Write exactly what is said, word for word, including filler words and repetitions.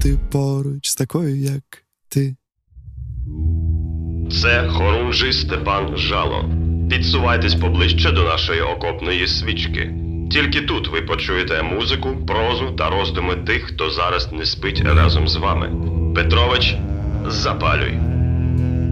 бути поруч з такою, як ти. Це Хорунжий Степан Жало. Підсувайтесь поближче до нашої окопної свічки. Тільки тут ви почуєте музику, прозу та роздуми тих, хто зараз не спить разом з вами. Петрович, запалюй.